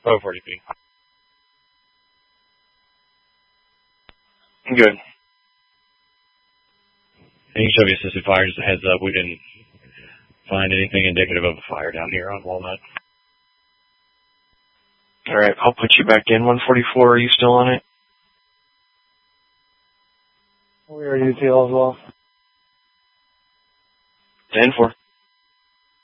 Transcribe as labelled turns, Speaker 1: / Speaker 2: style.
Speaker 1: Oh, 40 feet.
Speaker 2: Good.
Speaker 1: HW assisted fire, just a heads up, we didn't find anything indicative of a fire down here on Walnut.
Speaker 2: Alright, I'll put you back in 144. Are you still on it?
Speaker 3: We are UTL as well.
Speaker 2: 10-4.